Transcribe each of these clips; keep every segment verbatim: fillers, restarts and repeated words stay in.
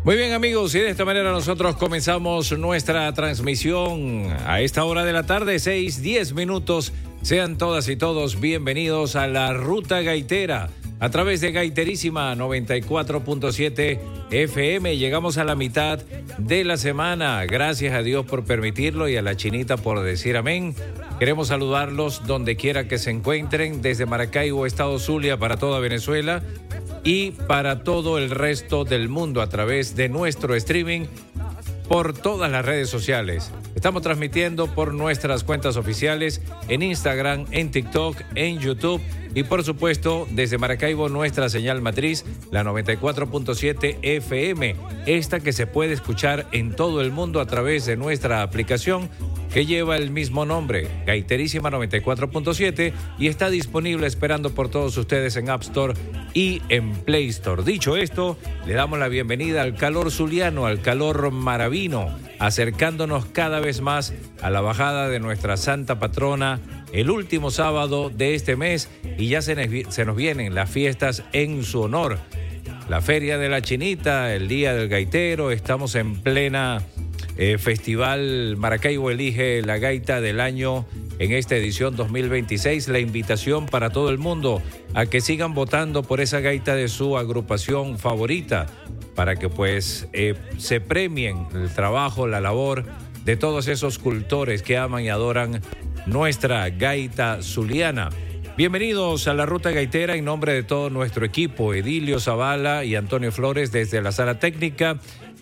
Muy bien, amigos, y de esta manera nosotros comenzamos nuestra transmisión a esta hora de la tarde, seis, diez minutos. Sean todas y todos bienvenidos a la Ruta Gaitera a través de Gaiterísima noventa y cuatro punto siete F M. Llegamos a la mitad de la semana. Gracias a Dios por permitirlo y a la Chinita por decir amén. Queremos saludarlos donde quiera que se encuentren, desde Maracaibo, Estado Zulia, para toda Venezuela y para todo el resto del mundo a través de nuestro streaming por todas las redes sociales. Estamos transmitiendo por nuestras cuentas oficiales en Instagram, en TikTok, en YouTube y por supuesto desde Maracaibo nuestra señal matriz, la noventa y cuatro punto siete F M, esta que se puede escuchar en todo el mundo a través de nuestra aplicación que lleva el mismo nombre, Gaiterísima noventa y cuatro punto siete, y está disponible esperando por todos ustedes en App Store y en Play Store. Dicho esto, le damos la bienvenida al calor zuliano, al calor maravino, acercándonos cada vez más a la bajada de nuestra santa patrona el último sábado de este mes, y ya se nos, se nos vienen las fiestas en su honor. La Feria de la Chinita, el Día del Gaitero, estamos en plena Eh, Festival Maracaibo elige la gaita del año en esta edición dos mil veintiséis. La invitación para todo el mundo a que sigan votando por esa gaita de su agrupación favorita para que pues eh, se premien el trabajo, la labor de todos esos cultores que aman y adoran nuestra gaita zuliana. Bienvenidos a la Ruta Gaitera en nombre de todo nuestro equipo, Edilio Zavala y Antonio Flores desde la sala técnica,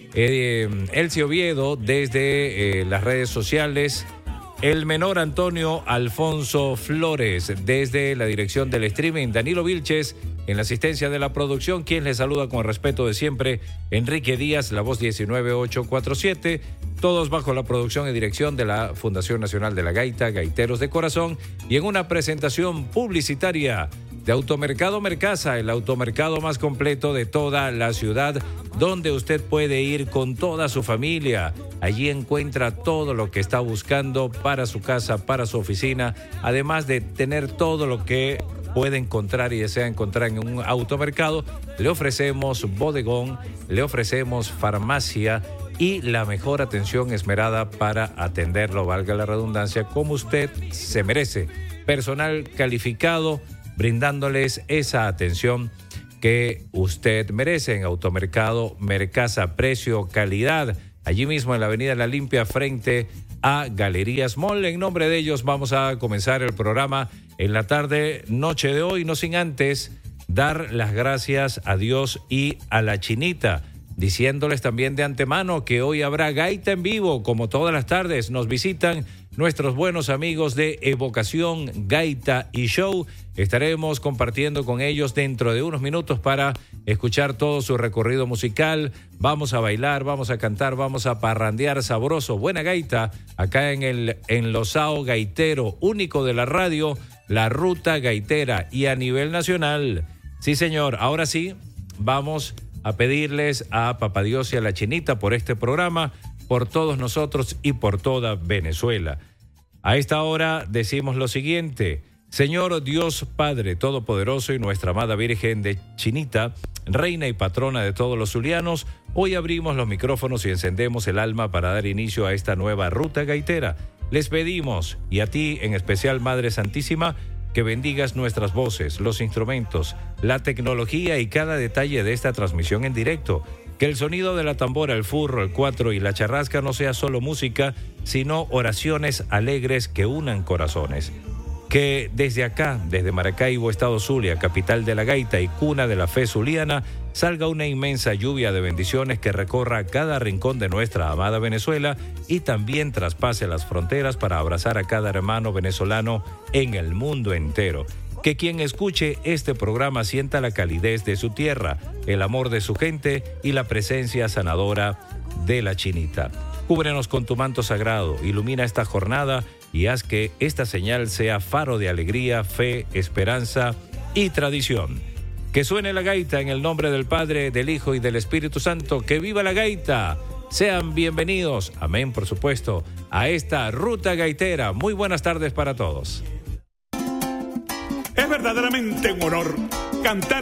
Eh, Elcio Oviedo desde eh, las redes sociales, el menor Antonio Alfonso Flores desde la dirección del streaming, Danilo Vilches en la asistencia de la producción, quien les saluda con el respeto de siempre, Enrique Díaz, la voz diecinueve ocho cuarenta y siete, todos bajo la producción y dirección de la Fundación Nacional de la Gaita, Gaiteros de Corazón, y en una presentación publicitaria de Automercado Mercasa, el automercado más completo de toda la ciudad, donde usted puede ir con toda su familia. Allí encuentra todo lo que está buscando para su casa, para su oficina, además de tener todo lo que puede encontrar y desea encontrar en un automercado. Le ofrecemos bodegón, le ofrecemos farmacia y la mejor atención esmerada para atenderlo, valga la redundancia, como usted se merece. Personal calificado, brindándoles esa atención que usted merece en Automercado Mercasa, precio, calidad, allí mismo en la Avenida La Limpia frente a Galerías Mall. En nombre de ellos vamos a comenzar el programa en la tarde, noche de hoy, no sin antes dar las gracias a Dios y a la Chinita, diciéndoles también de antemano que hoy habrá gaita en vivo, como todas las tardes. Nos visitan nuestros buenos amigos de Evocación Gaita y Show. Estaremos compartiendo con ellos dentro de unos minutos para escuchar todo su recorrido musical. Vamos a bailar, vamos a cantar, vamos a parrandear sabroso. Buena gaita acá en el enlosado gaitero único de la radio, la Ruta Gaitera, y a nivel nacional. Sí, señor. Ahora sí, vamos a pedirles a Papá Dios y a la Chinita por este programa, por todos nosotros y por toda Venezuela. A esta hora decimos lo siguiente: Señor Dios Padre Todopoderoso y nuestra amada Virgen de Chinita, reina y patrona de todos los zulianos, hoy abrimos los micrófonos y encendemos el alma para dar inicio a esta nueva Ruta Gaitera. Les pedimos, y a ti en especial, Madre Santísima, que bendigas nuestras voces, los instrumentos, la tecnología y cada detalle de esta transmisión en directo. Que el sonido de la tambora, el furro, el cuatro y la charrasca no sea solo música, sino oraciones alegres que unan corazones. Que desde acá, desde Maracaibo, Estado Zulia, capital de la gaita y cuna de la fe zuliana, salga una inmensa lluvia de bendiciones que recorra cada rincón de nuestra amada Venezuela y también traspase las fronteras para abrazar a cada hermano venezolano en el mundo entero. Que quien escuche este programa sienta la calidez de su tierra, el amor de su gente y la presencia sanadora de la Chinita. Cúbrenos con tu manto sagrado, ilumina esta jornada y haz que esta señal sea faro de alegría, fe, esperanza y tradición. Que suene la gaita en el nombre del Padre, del Hijo y del Espíritu Santo. ¡Que viva la gaita! Sean bienvenidos, amén por supuesto, a esta Ruta Gaitera. Muy buenas tardes para todos. Es verdaderamente un honor cantar